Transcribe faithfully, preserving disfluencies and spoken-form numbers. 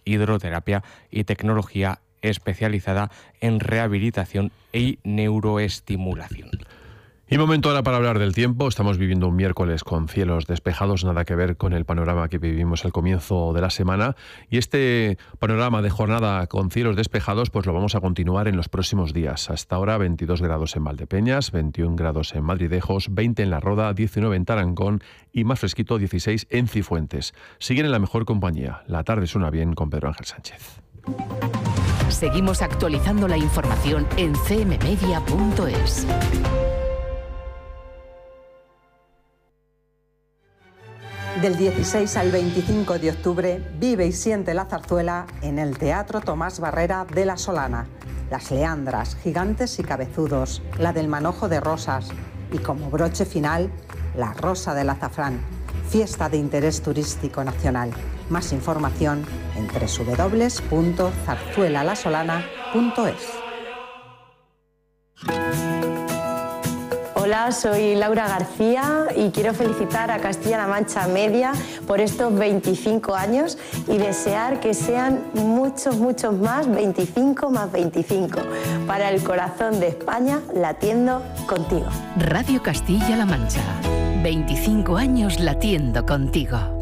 hidroterapia y tecnología especializada en rehabilitación y neuroestimulación. Y momento ahora para hablar del tiempo. Estamos viviendo un miércoles con cielos despejados, nada que ver con el panorama que vivimos al comienzo de la semana. Y este panorama de jornada con cielos despejados, pues lo vamos a continuar en los próximos días. Hasta ahora veintidós grados en Valdepeñas, veintiún grados en Madridejos, veinte en La Roda, diecinueve en Tarancón y más fresquito dieciséis en Cifuentes. Siguen en la mejor compañía. La tarde suena bien con Pedro Ángel Sánchez. Seguimos actualizando la información en c m media punto es. Del dieciséis al veinticinco de octubre, vive y siente la zarzuela en el Teatro Tomás Barrera de La Solana. Las leandras, gigantes y cabezudos, la del manojo de rosas y como broche final, la rosa del azafrán. Fiesta de interés turístico nacional. Más información en doble u doble u doble u punto zarzuela la solana punto es. Hola, soy Laura García y quiero felicitar a Castilla-La Mancha Media por estos veinticinco años y desear que sean muchos, muchos más, veinticinco más veinticinco, para el corazón de España latiendo contigo. Radio Castilla-La Mancha, veinticinco años latiendo contigo.